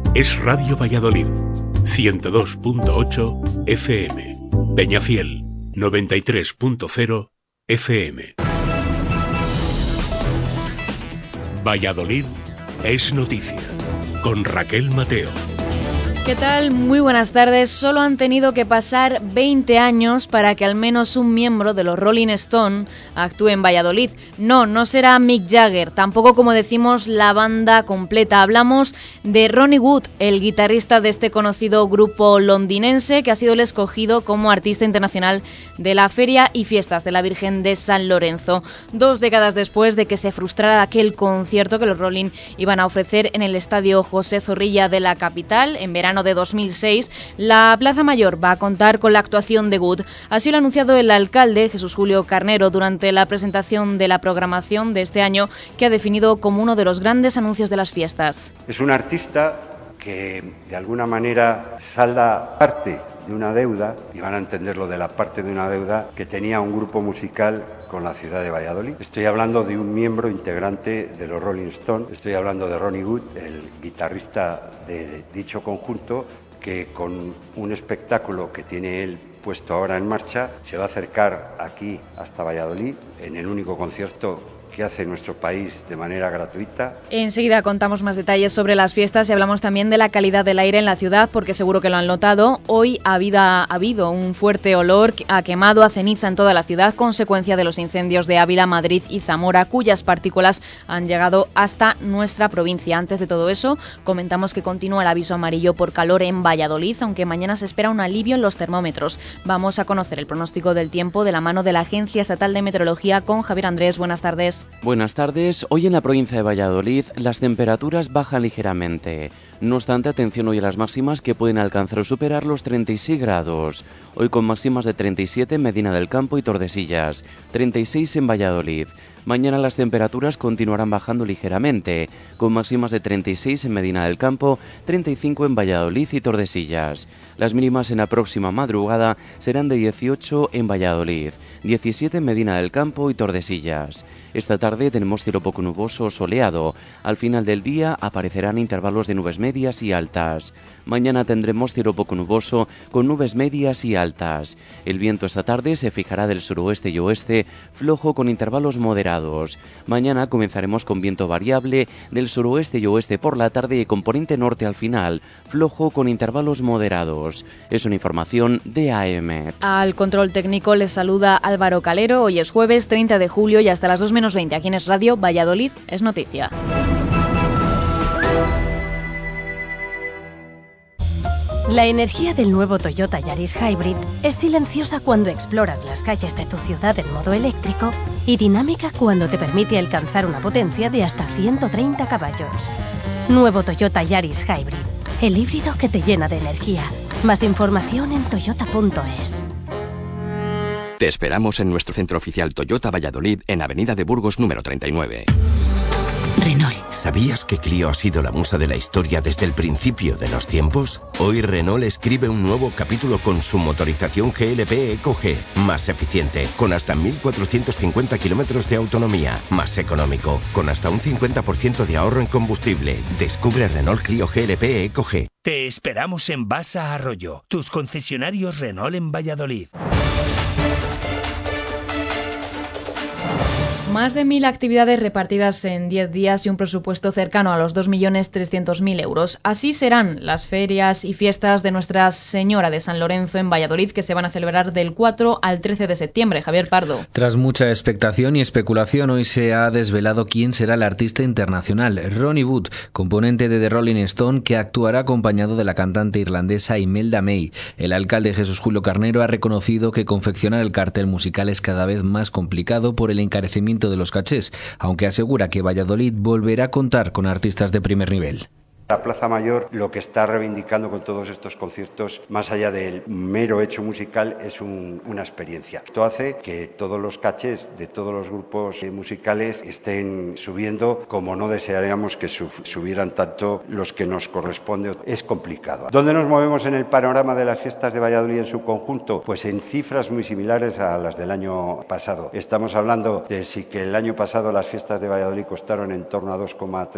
es Radio Valladolid, 102.8 FM, Peñafiel, 93.0 FM. Valladolid es noticia, con Raquel Mateo. ¿Qué tal? Muy buenas tardes. Solo han tenido que pasar 20 años para que al menos un miembro de los Rolling Stone actúe en Valladolid. No será Mick Jagger, tampoco, como decimos, la banda completa. Hablamos de Ronnie Wood, el guitarrista de este conocido grupo londinense que ha sido el escogido como artista internacional de la Feria y Fiestas de la Virgen de San Lorenzo. 2 décadas después de que se frustrara aquel concierto que los Rolling iban a ofrecer en el Estadio José Zorrilla de la capital en verano de 2006, la Plaza Mayor va a contar con la actuación de Wood. Así lo ha anunciado el alcalde Jesús Julio Carnero durante la presentación de la programación de este año, que ha definido como uno de los grandes anuncios de las fiestas. Es un artista que de alguna manera salda parte de una deuda, y van a entenderlo de la parte de una deuda que tenía un grupo musical con la ciudad de Valladolid. Estoy hablando de un miembro integrante de los Rolling Stones, estoy hablando de Ronnie Wood, el guitarrista de dicho conjunto, que con un espectáculo que tiene él puesto ahora en marcha, se va a acercar aquí hasta Valladolid en el único concierto que hace nuestro país de manera gratuita. Enseguida contamos más detalles sobre las fiestas y hablamos también de la calidad del aire en la ciudad, porque seguro que lo han notado. Hoy ha habido un fuerte olor a quemado, a ceniza en toda la ciudad, consecuencia de los incendios de Ávila, Madrid y Zamora, cuyas partículas han llegado hasta nuestra provincia. Antes de todo eso, comentamos que continúa el aviso amarillo por calor en Valladolid, aunque mañana se espera un alivio en los termómetros. Vamos a conocer el pronóstico del tiempo de la mano de la Agencia Estatal de Meteorología con Javier Andrés. Buenas tardes. Buenas tardes. Hoy en la provincia de Valladolid las temperaturas bajan ligeramente. No obstante, atención hoy a las máximas, que pueden alcanzar o superar los 36 grados. Hoy con máximas de 37 en Medina del Campo y Tordesillas, 36 en Valladolid. Mañana las temperaturas continuarán bajando ligeramente, con máximas de 36 en Medina del Campo, 35 en Valladolid y Tordesillas. Las mínimas en la próxima madrugada serán de 18 en Valladolid, 17 en Medina del Campo y Tordesillas. Esta tarde tenemos cielo poco nuboso o soleado. Al final del día aparecerán intervalos de nubes medias y altas. Mañana tendremos cielo poco nuboso con nubes medias y altas. El viento esta tarde se fijará del suroeste y oeste, flojo con intervalos moderados. Mañana comenzaremos con viento variable del suroeste y oeste por la tarde y componente norte al final, flojo con intervalos moderados. Es una información de AEMET. Al control técnico les saluda Álvaro Calero. Hoy es jueves 30 de julio y hasta las 2:20 aquí en Es Radio, Valladolid es noticia. La energía del nuevo Toyota Yaris Hybrid es silenciosa cuando exploras las calles de tu ciudad en modo eléctrico y dinámica cuando te permite alcanzar una potencia de hasta 130 caballos. Nuevo Toyota Yaris Hybrid, el híbrido que te llena de energía. Más información en toyota.es. Te esperamos en nuestro centro oficial Toyota Valladolid en Avenida de Burgos número 39. Renault. ¿Sabías que Clio ha sido la musa de la historia desde el principio de los tiempos? Hoy Renault escribe un nuevo capítulo con su motorización GLP EcoG, más eficiente, con hasta 1.450 kilómetros de autonomía, más económico, con hasta un 50% de ahorro en combustible. Descubre Renault Clio GLP EcoG. Te esperamos en Basa Arroyo, tus concesionarios Renault en Valladolid. Más de 1.000 actividades repartidas en 10 días y un presupuesto cercano a los 2.300.000 euros. Así serán las ferias y fiestas de Nuestra Señora de San Lorenzo en Valladolid, que se van a celebrar del 4 al 13 de septiembre. Javier Pardo. Tras mucha expectación y especulación, hoy se ha desvelado quién será el artista internacional. Ronnie Wood, componente de The Rolling Stone, que actuará acompañado de la cantante irlandesa Imelda May. El alcalde Jesús Julio Carnero ha reconocido que confeccionar el cartel musical es cada vez más complicado por el encarecimiento de los cachés, aunque asegura que Valladolid volverá a contar con artistas de primer nivel. La Plaza Mayor lo que está reivindicando con todos estos conciertos, más allá del mero hecho musical, es una experiencia. Esto hace que todos los cachés de todos los grupos musicales estén subiendo, como no desearíamos que subieran tanto los que nos corresponde. Es complicado. ¿Dónde nos movemos en el panorama de las fiestas de Valladolid en su conjunto? Pues en cifras muy similares a las del año pasado. Estamos hablando de si que el año pasado las fiestas de Valladolid costaron en torno a 2,3